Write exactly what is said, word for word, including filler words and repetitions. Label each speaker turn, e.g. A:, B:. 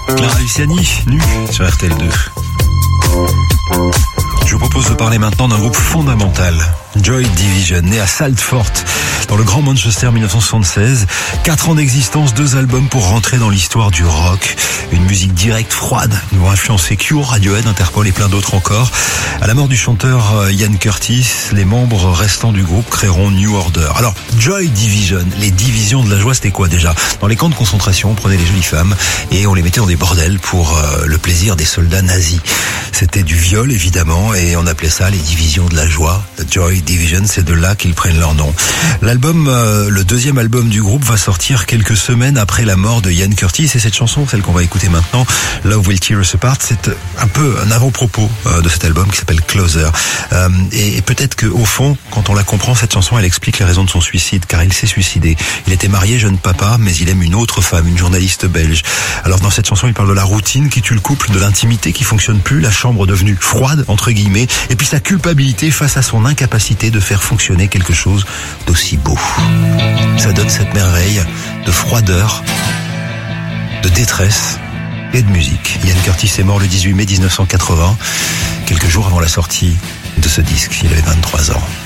A: Clara Luciani, nue sur R T L deux. Je vous propose de parler maintenant d'un groupe fondamental, Joy Division, né à Salford, dans le Grand Manchester mille neuf cent soixante-seize. Quatre ans d'existence, deux albums pour rentrer dans l'histoire du rock. Une musique directe, froide, ils vont influencer Cure, Radiohead, Interpol et plein d'autres encore. À la mort du chanteur Ian Curtis, les membres restants du groupe créeront New Order. Alors, Joy Division, les divisions de la joie, c'était quoi déjà? Dans les camps de concentration, on prenait les jolies femmes et on les mettait dans des bordels pour euh, le plaisir des soldats nazis. C'était du viol, évidemment, et on appelait ça les divisions de la joie. Joy Division, c'est de là qu'ils prennent leur nom. L'album, euh, le deuxième album du groupe va sortir quelques semaines après la mort de Ian Curtis, et cette chanson, celle qu'on va écouter maintenant, Love Will Tear Us Apart, c'est un peu un avant-propos euh, de cet album qui s'appelle Closer. Euh, et, et peut-être que au fond, quand on la comprend, cette chanson, elle explique les raisons de son suicide, car il s'est suicidé. Il était marié, jeune papa, mais il aime une autre femme, une journaliste belge. Alors dans cette chanson, il parle de la routine qui tue le couple, de l'intimité qui fonctionne plus, la chambre devenue froide, entre guillemets, et puis sa culpabilité face à son incapacité de faire fonctionner quelque chose d'aussi beau. Ça donne cette merveille de froideur, de détresse et de musique. Ian Curtis est mort le dix-huit mai mille neuf cent quatre-vingts, quelques jours avant la sortie de ce disque. Il avait vingt-trois ans.